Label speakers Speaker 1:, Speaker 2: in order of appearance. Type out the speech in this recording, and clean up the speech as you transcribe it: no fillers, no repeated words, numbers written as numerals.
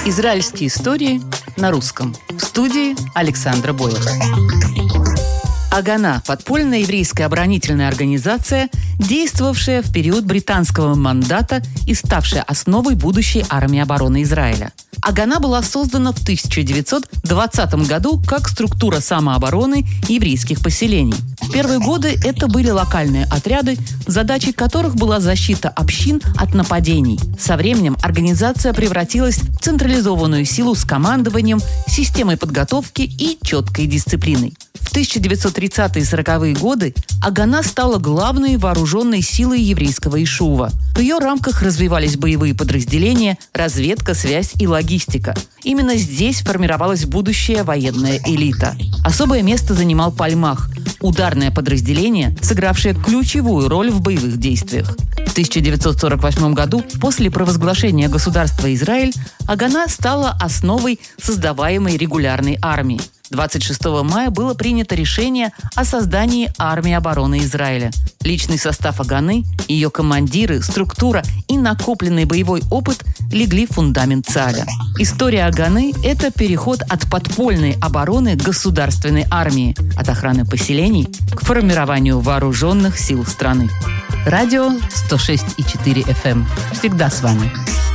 Speaker 1: Израильские истории на русском. В студии Александра Бойлер. Агана – подпольная еврейская оборонительная организация, действовавшая в период британского мандата и ставшая основой будущей армии обороны Израиля. Агана была создана в 1920 году как структура самообороны еврейских поселений. В первые годы это были локальные отряды, задачей которых была защита общин от нападений. Со временем организация превратилась в централизованную силу с командованием, системой подготовки и четкой дисциплиной. В 1930-е и 40-е годы Агана стала главной вооруженной силой еврейского ишува. В ее рамках развивались боевые подразделения, разведка, связь и логистика. Именно здесь формировалась будущая военная элита. Особое место занимал Пальмах – ударное подразделение, сыгравшее ключевую роль в боевых действиях. В 1948 году, после провозглашения государства Израиль, Агана стала основой создаваемой регулярной армии. 26 мая было принято решение о создании армии обороны Израиля. Личный состав Аганы, ее командиры, структура и накопленный боевой опыт легли в фундамент ЦАГа. История Аганы – это переход от подпольной обороны к государственной армии, от охраны поселений к формированию вооруженных сил страны. Радио 106,4 FM. Всегда с вами.